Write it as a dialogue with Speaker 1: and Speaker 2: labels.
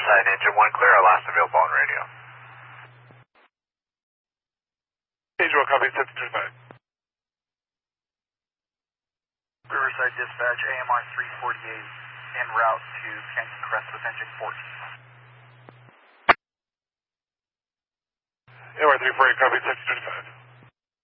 Speaker 1: Riverside, engine 1 clear, our last available on radio.
Speaker 2: Engine 1, copy, 1035.
Speaker 3: Riverside dispatch, AMR 348, en route to Canyon Crest with engine 14.
Speaker 2: AMR 348, copy, 1035.